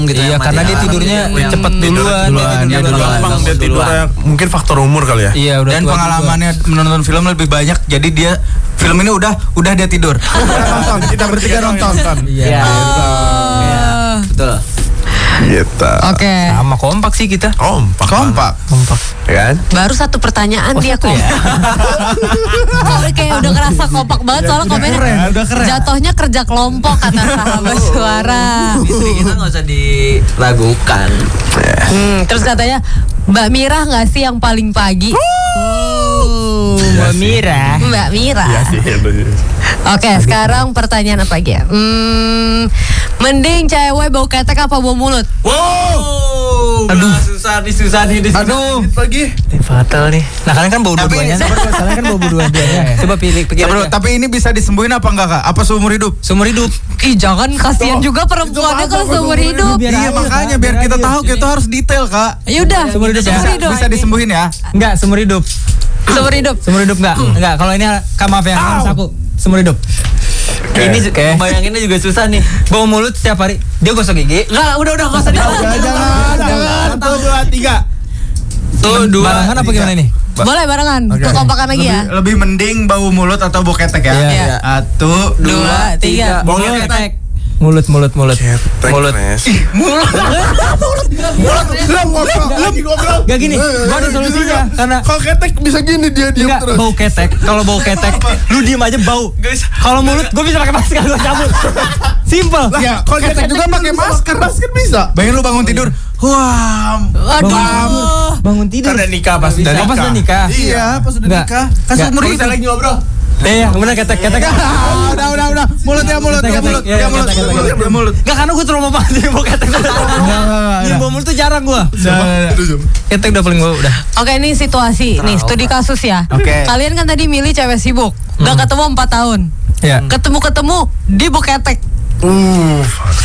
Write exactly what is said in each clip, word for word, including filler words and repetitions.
gitu. Iya, karena dia tidurnya cepet duluan. Duluan, dia gampang dia tidurnya. Mungkin faktor umur kali ya. Iya, udah. Dan pengalamannya menonton film lebih banyak, jadi dia film ini udah udah dia tidur. Nonton, kita bertiga nonton. Iya. Betul. Gitu. Oke. Sama kompak sih kita. Kompak. Kompak. Kompak. Kan? Baru satu pertanyaan dia kok. Kok kayak udah ngerasa kompak banget soalnya komennya. udah keren. Jatuhnya kerja kelompok kata sahabat suara. Istri kita nggak usah diragukan. Hmm, terus katanya Mbak Mira nggak sih yang paling pagi? Mbak Mira. Mbak Mira. Iya sih. Oke, sekarang pertanyaan apa lagi ya? Hmm, mending cewek bau ketek apa bau mulut? Wow. Aduh, susah nih, susah nih. Aduh, Pagi. Ini fatal nih. Nah, kalian kan bau Tapi- dua-duanya. Kalian kan bau dua-duanya. Coba pilih pikir Bro, aja. tapi ini bisa disembuhin apa enggak, Kak? Apa seumur hidup? Seumur hidup. Ih, jangan kasihan juga perempuannya kalau seumur hidup. Biar Iya, adil, makanya Kak. biar Biar kita adil. tahu kita harus detail, Kak. Yaudah, Seumur hidup ya? seumur Bisa, hidup. bisa disembuhin ya? Enggak, seumur hidup. Seumur hidup. Seumur hidup enggak? Enggak, kalau ini Kak maaf ya, harus aku. Seumur hidup. Ini Oke. bayanginnya juga susah nih. Bau mulut setiap hari. Dia gosok gigi. Enggak, udah udah enggak usah dijawab. Jangan, jangan. Satu, dua, tiga. Tuh, dua. Barengan apa gimana nih? Boleh barengan, Oke. kekompakan lagi ya. Lebih mending bau mulut atau bau ketek ya? Iya. Satu, Dua, tiga. Bau Mulut. ketek. Mulut, mulut, mulut. Mulut. mulut. Gak gini, gua ada solusinya. Karena Kalau ketek bisa gini dia diam enggak terus. bau ketek. Kalau bau ketek, lu diem aja bau. Kalau mulut, gua bisa pakai masker gua cabut. Simple. Ya, kalau ketek juga pakai masker. Masker bisa. Bayangin lu bangun tidur. Wah. Aduh. Bangun tidur. Kan udah nikah pas udah Oh, pas udah nikah. Iya, pas udah Enggak. nikah. Kan Enggak. seumur hidup. lagi ngobrol. Iya, bener ketek, ketek. Ah, udah, udah, udah. Mulut ya, mulut, ya, Ketek, mulut, ketek. ya, Iya, mulut, ketek, ketek, mulut, ketek. ya, mulut. Enggak, karena gua trauma banget jadi bau ketek. Jadi bau mulut tuh jarang gua. Ketek udah paling bau udah. Oke, ini situasi, nih studi kasus ya. Oke. Kalian kan tadi milih cewek sibuk, gak ketemu empat tahun. Iya. Ketemu-ketemu di bau ketek. Uh,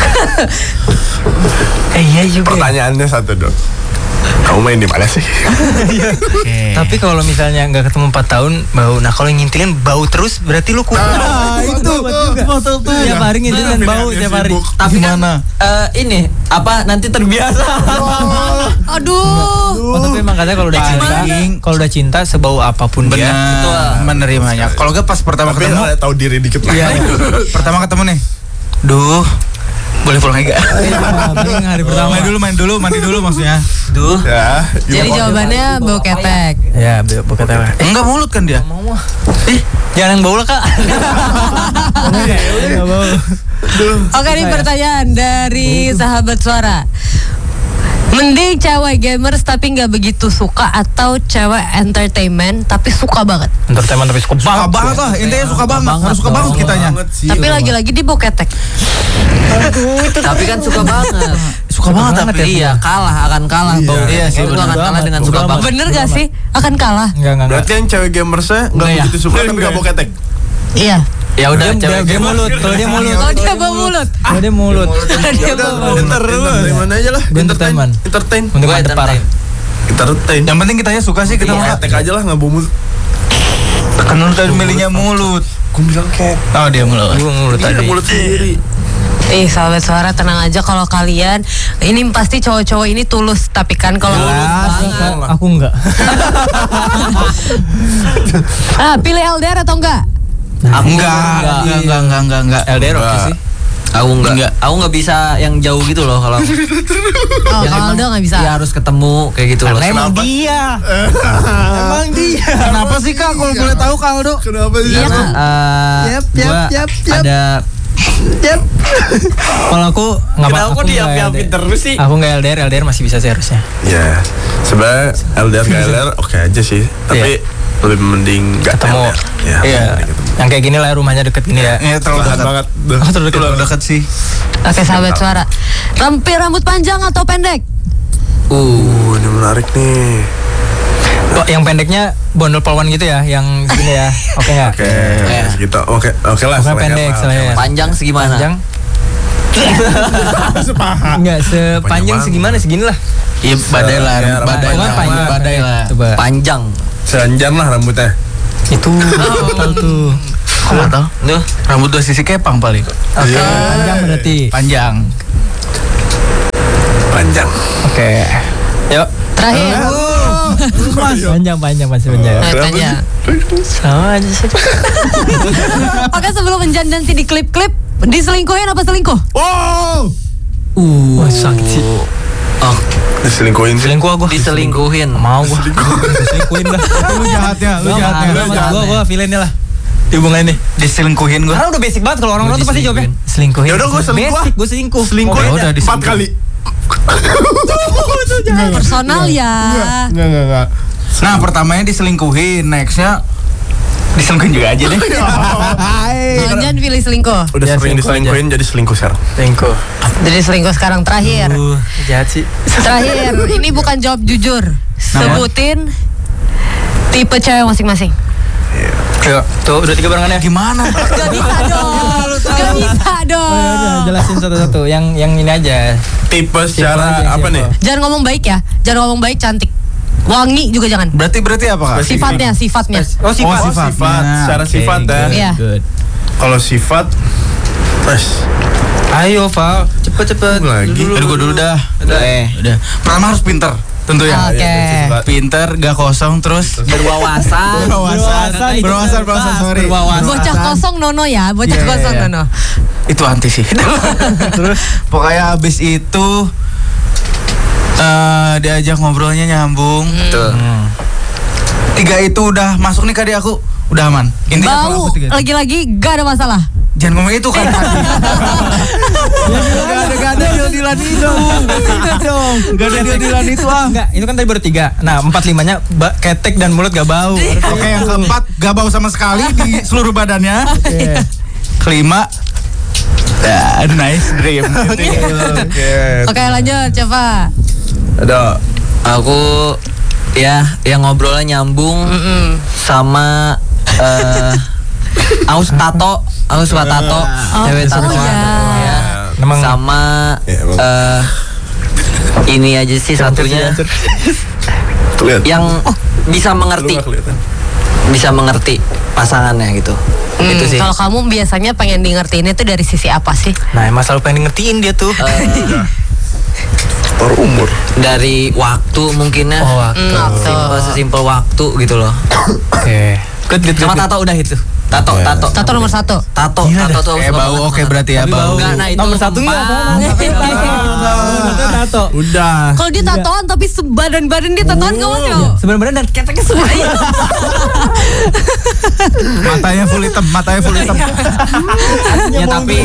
Eh iya juga. pertanyaannya satu dong. Kamu main di mana sih? Tapi kalau misalnya nggak ketemu empat tahun bau, nah kalau yang ngintilin bau terus berarti lu kuat. Ah, itu. Betul tuh. Tiap hari ngintilin bau tiap hari. Tapi kan Gimana? eh, ini apa nanti terbiasa. Aduh. Oh, tapi emang katanya kalau udah cinta, kalau udah cinta sebau apapun dia. Benar. Menerimanya. Kalau gak pas pertama Tapi ketemu, ada tahu diri dikit lah. Iya. pertama ketemu nih. Duh. Boleh pulang lagi gak? Paling hari pertama. Main dulu, main dulu, mandi dulu maksudnya. Duh. Ya. Jadi jawabannya bau ketek. Ya, bau ketek. Enggak mulut kan dia? Ih, jangan yang bau lah, Kak. Enggak bau. Oke, ini pertanyaan dari sahabat suara. Mending cewek gamers tapi nggak begitu suka atau cewek entertainment tapi suka banget. Entertainment tapi suka Suka banget lah, intinya suka banget. Harus suka banget kitanya. Tapi lagi-lagi di bau ketek. Tapi kan suka banget. Suka banget tapi. Iya, kalah akan kalah. Bau Iya sih, itu akan bener kalah dengan banget. suka Bener banget. Bener gak sih? Akan kalah. Enggak, enggak, Berarti yang cewek gamersnya nggak Enggak ya? begitu suka tapi nggak mau ketek. Iya. Ya udah Dia, dia, dia mulut, kalau dia mulut. Oh, dia bau mulut. Kalau dia mulut. Dia bau mulut. Entertainment aja lah. Gue entertainment. Entertain. Untuk Gue mantep parah. Entertain. Yang penting kitanya suka sih, kita Mau mau ketek aja lah nggak bau mulut. kan lu tadi milihnya mulut. Gue bilang ketek. Oh, dia mulut. Gue mulut Ada tadi. mulut sendiri. Eh, sahabat suara tenang aja kalau kalian ini pasti cowok-cowok ini tulus tapi kan kalau Aku enggak. ah pilih L D R atau enggak? Aku Enggak, enggak, enggak, enggak, enggak, enggak. L D R oke sih. Aku enggak. Aku enggak bisa yang jauh gitu loh kalau Oh, yang kalau Aldo nggak bisa. Dia harus ketemu kayak gitu loh. Karena emang Kenapa? dia. Emang dia. Kenapa sih, Kak, kalau boleh tahu, Kak Aldo? Kenapa sih? Iya, Kak. Eh, Yap, gua yap, yap, yap. ada Kalau aku enggak Kenapa apa-apa. kok diapi-api terus sih? Aku enggak L D R, L D R masih bisa sih harusnya. Ya, sebenarnya L D R ke L D R oke aja sih. Tapi lebih mending nggak Ketemu. L D R. Ya, Iya. mending ketemu. Yang kayak gini lah rumahnya deket gini ya. Iya, terlalu Dekat dekat. banget. Oh, terlalu dekat. Terlalu dekat sih. Oke, sahabat suara. Rampi rambut panjang atau pendek? Uh, ini menarik nih. Oh, yang pendeknya bondol polwan gitu ya, yang gini ya. Oke enggak? Oke, segitu. Oke, oke lah. Pokoknya seleher pendek, lah, seleher. oke lah. panjang segimana? Panjang. Sepaha. Enggak sepanjang banget. segimana segini lah. Iya, badai lah, Ya, badai Pokoknya lah. panjang. Badai lah. Coba. Panjang. Selanjang lah rambutnya. Itu tahu tuh. Kok nggak tahu? Tuh. Rambut dua sisi kepang paling. Oke, panjang berarti. Panjang. Oke. Yuk. Terakhir. Mas, panjang panjang masih panjang. Nah, tanya. Sama aja sih. Oke, sebelum menjandan sih di klip-klip, diselingkuhin apa selingkuh? Wow. Uh, wah, sakit sih. Oh, Diselingkuhin sih. Selingkuh gua. diselingkuhin. Mau gua. Diselingkuhin lah. Lu jahatnya, lu Gua jahatnya. gua gua gua, gua villainnya lah. Di hubungan ini. Diselingkuhin gua. Karena udah basic banget kalau orang-orang tuh pasti jawabnya selingkuhin. Ya udah, gua selingkuh. Basic, gua selingkuh. Selingkuh Oh, udah, empat kali. Personal ya. Enggak, enggak, enggak. Nah, pertamanya diselingkuhin, nextnya diselingkuhin juga aja deh. Oh, jangan pilih selingkuh. Udah Ya, sering selingkuh diselingkuhin jadi selingkuh sekarang. Selingkuh. Jadi selingkuh sekarang terakhir. Uh, jahat sih. Terakhir, ini bukan jawab jujur. Sebutin tipe cewek masing-masing. Ayo, tuh udah tiga barengan ya. Gimana? Gak bisa dong. Gak bisa Oh, ya udah, dong. jelasin satu-satu. Yang yang ini aja. Tipe aja, secara apa siapa? nih? Jangan ngomong baik ya. Jangan ngomong baik, cantik. Wangi juga jangan. Berarti berarti apa, Kak? Sifatnya, sifatnya. Oh, sifat. Oh, sifatnya. sifat. Secara Oke, sifat ya. good, Iya. good. Kalau sifat, Mas, Ayo, Val. Cepet-cepet. Lagi. Aduh, gua dulu dah. Udah. Eh, udah. Pertama harus pinter, tentu ya. Oke. Pinter, gak kosong, terus Berwawasan. berwawasan, berwawasan, berwawasan, sorry. Berwawasan. Bocah kosong Nono ya, bocah Iya, iya, kosong iya. Nono. Itu anti sih. Terus pokoknya abis itu eh diajak ngobrolnya nyambung. Betul. Tiga itu udah masuk nih kali aku, udah aman. Intinya kalau Bau, aku tiga itu. lagi-lagi gak ada masalah. Jangan ngomong itu kan. Gak ada, gak ada deal-dealan itu. Gak ada deal-dealan itu ah. Enggak, itu kan tadi baru tiga. Nah, empat limanya ba- ketek dan mulut gak bau. Oke, yang keempat gak bau sama sekali di seluruh badannya. Kelima, ya, nice dream. Oke. Oke, lanjut, coba. Ada. Aku ya yang ngobrolnya nyambung sama eh aku suka tato, aku suka tato, cewek tato. oh ya. Ya. Emang- Sama Ya, emang. eh ini aja sih satunya Lihat. yang bisa Lu mengerti, nggak kelihatan. bisa mengerti pasangannya gitu. Hmm, Itu sih. Kalau kamu biasanya pengen di ngertiin itu dari sisi apa sih? Nah, emang selalu pengen ngertiin dia tuh. Eh, Faktor umur. dari waktu mungkinnya. Oh, waktu. Hmm, waktu. Simpel sesimpel waktu gitu loh. Oke. Good, good, Sama good. tato udah itu. Tato, Ya. tato. Tato nomor satu. Tato, Gila tato tuh aku Eh suka bau banget. oke berarti ya Tapi bau. Enggak, nah itu Nomor satu enggak, empat. Tato. Tato. Udah. Kalau dia tatoan tapi sebadan-badan dia tatoan kamu sih. Sebenarnya dan keteknya semua. Matanya full hitam, matanya full hitam. Ya tapi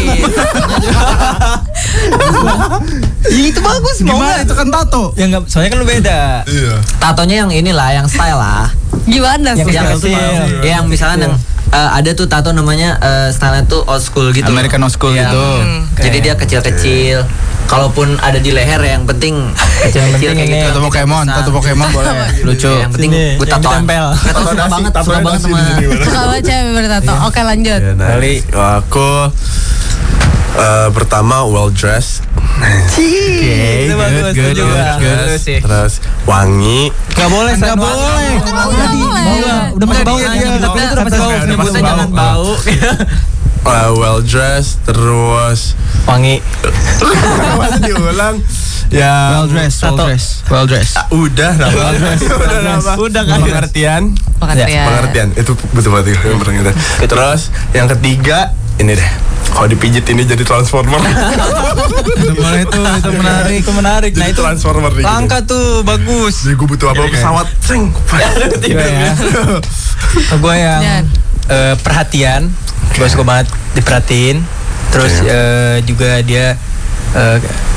Ya, itu bagus, mau Gimana nggak? itu kan tato? Ya enggak, soalnya kan lu beda. Iya. tatonya yang inilah, yang style lah. Gimana Yang sih? Yang kecil. ya, yang misalnya yang eh, ada tuh tato namanya eh, style tuh old school gitu. loh. American old school Yang- gitu. Jadi dia kecil-kecil. Kalaupun ada di leher yang penting kecil-kecil penting kayak ini. gitu. Tato Pokemon, tato Pokemon boleh. Lucu. Yang penting Sini, gue yang tatoan. ditempel. Gak tau, suka banget, suka banget sama. Suka banget cewek bertato. Oke, lanjut. Ya, nah, Kali. aku eh, pertama well dressed. Itu bagus, good, setuju good, gua. good. Bagus sih. Terus wangi. Enggak boleh, Nggak San. boleh. Kan nggak boleh. Udah masih bau ya Udah dia. di- Udah udah masih bau. Udah Nyebutnya masih jangan bau. bau. eh, well dressed. Terus Wangi. masih diulang. Ya. Well dressed, well Tato. dressed, well dressed. Ah, udah nambah. Udah nambah. Udah kan. Pengertian. Pengertian. Pengertian itu betul banget itu pengertian. Terus yang ketiga ini deh. Kalau dipijit ini jadi transformer. Itu boleh tuh, itu menarik. Itu menarik. Nah Jadi itu transformer nih. langka tuh, bagus. Jadi gue butuh apa pesawat. Ceng. Gue ya. Gue yang Dan. eh, perhatian. Gue suka banget diperhatiin. Terus Oke. eh, juga dia eh,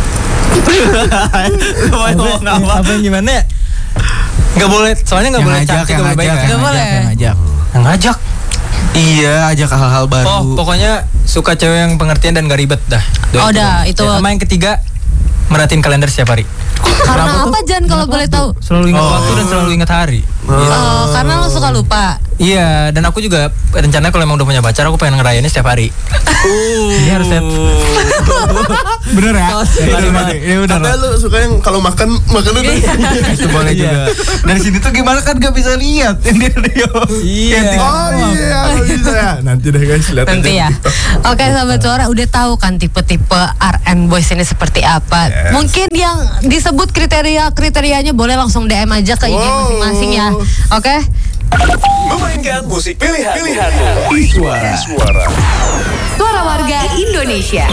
apa, apa yang gimana ya? Nggak boleh, soalnya nggak Yang boleh ngajak, cantik, yang nggak boleh ngajak, baik. yang Nggak boleh. ngajak, yang ngajak. Yang ngajak. Iya, ajak hal-hal baru. Oh, pokoknya suka cewek yang pengertian dan gak ribet dah. Oh, dah, itu. Sama yang ketiga, merhatiin kalender setiap hari. Karena apa Jan kalau boleh tahu? Selalu ingat Oh. waktu dan selalu ingat hari. Oh, karena lo suka lupa. Iya, dan aku juga rencananya kalau emang udah punya pacar, aku pengen ngerayainnya setiap hari. Uh. Jadi harus set. Bener ya? Bener banget. Iya bener. Katanya lu suka yang kalau makan makan udah. Itu boleh juga. Dari sini tuh gimana kan gak bisa lihat ini dia. Iya. Oh iya, kalau bisa ya. Nanti deh guys, lihat aja Nanti di ya. TikTok. Oke sahabat suara, udah tahu kan tipe-tipe R and Boys ini seperti apa. Yes. Mungkin yang disebut kriteria-kriterianya boleh langsung D M aja ke I G Wow. masing-masing ya. Oke. Memainkan musik pilihan pilihan Suara. Suara. Suara warga Indonesia.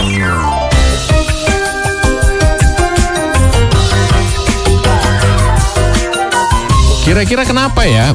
Kira-kira kenapa ya